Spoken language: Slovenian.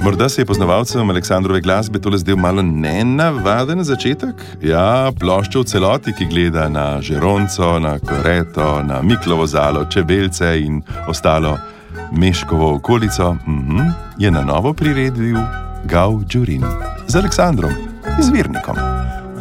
Morda se je poznavalcem Aleksandrove glasbe tole zdel malo nenavaden začetek. Ja, plošča v celoti, ki gleda na Žeronco, na Koreto, na Miklovo Zalo, Čebelce in ostalo Meškovo okolico, je na novo priredil Gav Đurin z Aleksandrom Izvirnikom.